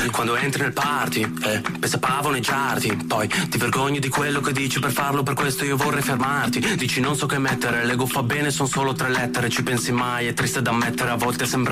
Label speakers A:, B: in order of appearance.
A: Quando entri nel party, pensa pavoneggiarti. Poi ti vergogni di quello che dici, per farlo per questo io vorrei fermarti. Dici non so che mettere, l'ego fa bene, son solo 3 lettere. Ci pensi mai, è triste da ammettere, a volte sembra